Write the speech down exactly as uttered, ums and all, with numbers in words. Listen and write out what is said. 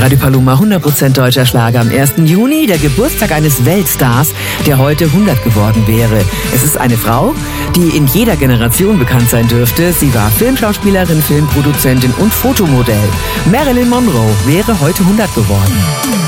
Radio Paloma, hundert Prozent deutscher Schlager am ersten Juni, der Geburtstag eines Weltstars, der heute hundert geworden wäre. Es ist eine Frau, die in jeder Generation bekannt sein dürfte. Sie war Filmschauspielerin, Filmproduzentin und Fotomodell. Marilyn Monroe wäre heute hundert geworden.